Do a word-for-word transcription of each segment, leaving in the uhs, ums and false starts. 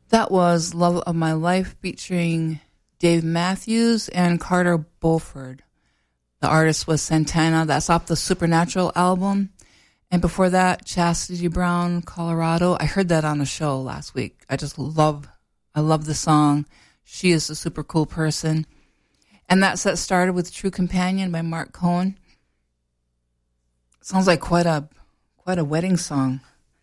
That was Love of My Life featuring Dave Matthews and Carter Beauford. The artist was Santana. That's off the Supernatural album. And before that, Chastity Brown, Colorado. I heard that on a show last week. I just love, I love the song. She is a super cool person. And that set started with True Companion by Mark Cohen. Sounds like quite a, quite a wedding song.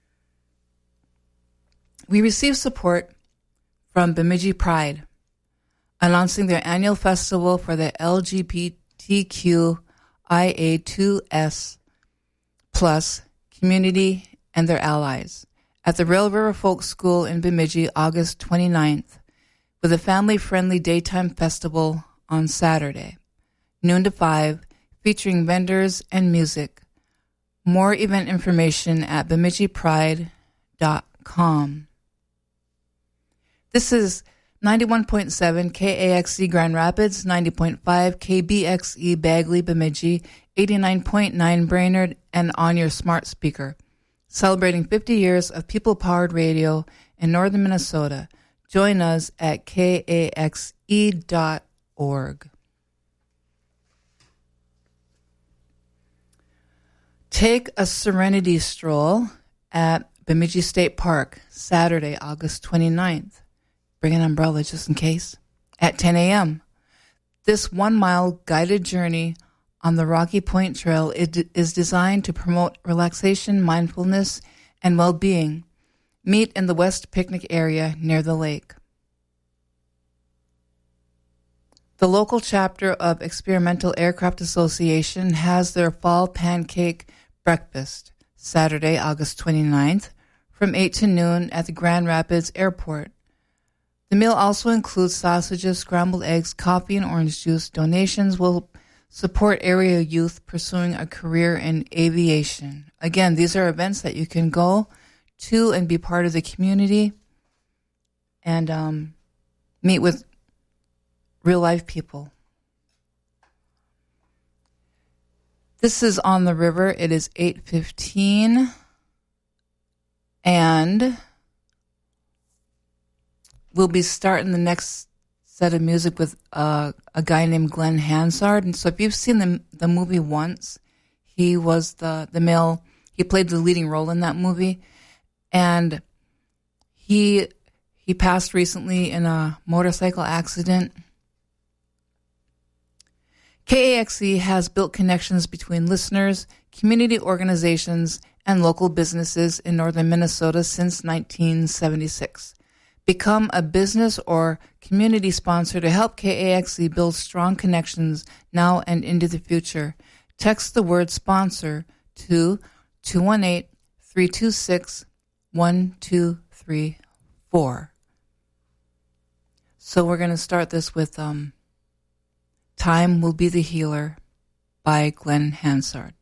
We received support from Bemidji Pride, announcing their annual festival for the L G B T Q I A two S plus community and their allies at the Rail River Folk School in Bemidji, August twenty-ninth, with a family-friendly daytime festival on Saturday, noon to five, featuring vendors and music. More event information at bemidji pride dot com. This is ninety-one point seven K A X C Grand Rapids, ninety point five K B X E Bagley Bemidji, eighty-nine point nine Brainerd, and on your smart speaker. Celebrating fifty years of people-powered radio in northern Minnesota. Join us at K A X E dot org. Take a serenity stroll at Bemidji State Park, Saturday, August twenty-ninth. Bring an umbrella just in case. At ten a.m. This one-mile guided journey on the Rocky Point Trail is designed to promote relaxation, mindfulness, and well-being. Meet in the West Picnic area near the lake. The local chapter of Experimental Aircraft Association has their fall pancake breakfast, Saturday, August twenty-ninth, from eight to noon at the Grand Rapids Airport. The meal also includes sausages, scrambled eggs, coffee, and orange juice. Donations will support area youth pursuing a career in aviation. Again, these are events that you can go to and be part of the community and um, meet with real-life people. This is On the River. It is eight fifteen, and we'll be starting the next set of music with uh, a guy named Glenn Hansard. And so if you've seen the the movie once, he was the, the male, he played the leading role in that movie. And he he passed recently in a motorcycle accident. K A X E has built connections between listeners, community organizations, and local businesses in northern Minnesota since nineteen seventy-six. Become a business or community sponsor to help K A X E build strong connections now and into the future. Text the word sponsor to two one eight, three two six, one two three four. So we're going to start this with um, Time Will Be the Healer by Glenn Hansard.